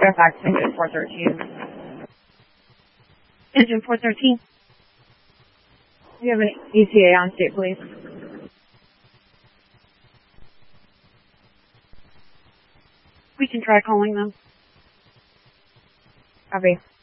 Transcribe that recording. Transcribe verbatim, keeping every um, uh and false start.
Fairfax, engine four thirteen. Engine four thirteen. Do you have an E T A on state, please? We can try calling them. Copy.